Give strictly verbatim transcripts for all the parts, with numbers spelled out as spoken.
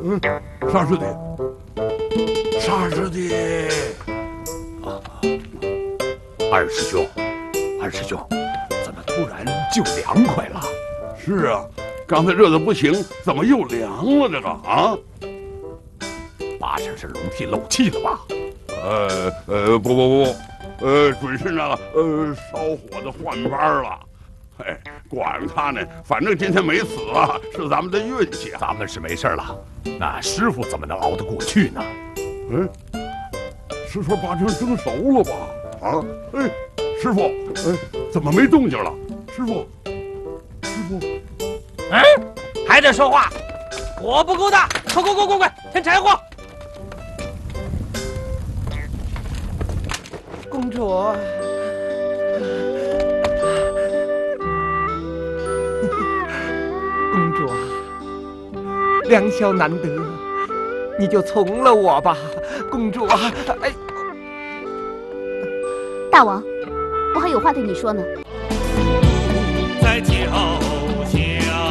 嗯，啥师弟？啥师弟？ 啊，二师兄，二师兄，怎么突然就凉快了？ 是啊，刚才热的不行，怎么又凉了？这个啊？ 八成是龙体漏气了吧？ 呃呃，不不不，呃，准是那个呃烧火的换班了。哎，管他呢，反正今天没死啊，是咱们的运气。 咱们是没事了，那师傅怎么能熬得过去呢？ 嗯，是说八成蒸熟了吧？啊，哎，师傅，哎，怎么没动静了？师傅，师傅， 哎，还在说话？火不够大，快快快快快，添柴火！公主。公主啊，良宵难得，你就从了我吧，公主啊！哎， 大王，我还有话对你说呢。 在脚下。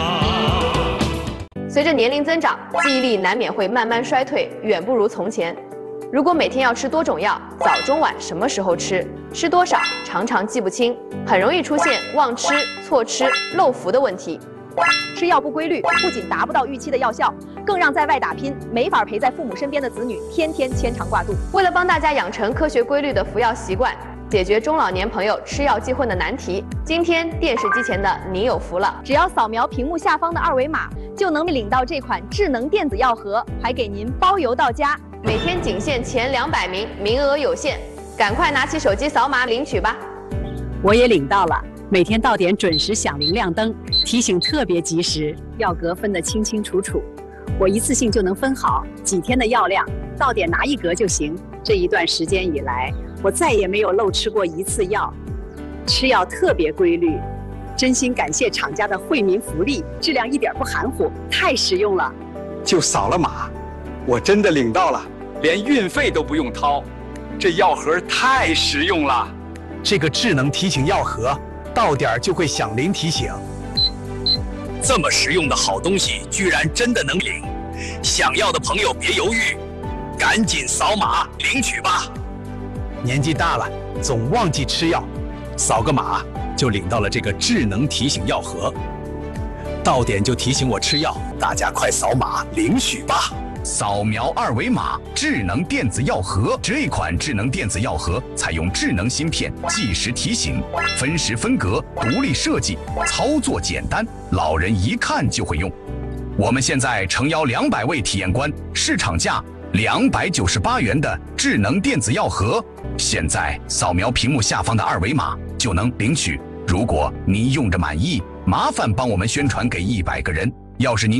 随着年龄增长，记忆力难免会慢慢衰退，远不如从前。如果每天要吃多种药，早中晚什么时候吃，吃多少，常常记不清，很容易出现忘吃、错吃、漏服的问题。 吃药不规律，不仅达不到预期的药效，更让在外打拼、没法陪在父母身边的子女天天牵肠挂肚。 为了帮大家养成科学规律的服药习惯，解决中老年朋友吃药记混的难题，今天电视机前的你有福了！ 只要扫描屏幕下方的二维码，就能领到这款智能电子药盒，还给您包邮到家。 每天仅限前两百名，名额有限，赶快拿起手机扫码领取吧！ 我也领到了。每天到点准时响铃亮灯，提醒特别及时，药格分得清清楚楚，我一次性就能分好几天的药量，到点拿一格就行。这一段时间以来，我再也没有漏吃过一次药，吃药特别规律。真心感谢厂家的惠民福利，质量一点不含糊，太实用了。 就扫了码，我真的领到了，连运费都不用掏，这药盒太实用了。 这个智能提醒药盒。到点就会响铃提醒， 这么实用的好东西居然真的能领！想要的朋友别犹豫，赶紧扫码领取吧。 年纪大了总忘记吃药，扫个码就领到了这个智能提醒药盒，到点就提醒我吃药，大家快扫码领取吧。 扫描二维码，智能电子药盒。这款智能电子药盒采用智能芯片，计时提醒，分时分格，独立设计，操作简单，老人一看就会用。我们现在诚邀两百位体验官，市场价两百九十八元的智能电子药盒，现在扫描屏幕下方的二维码就能领取。如果您用着满意，麻烦帮我们宣传给一百个人。要是您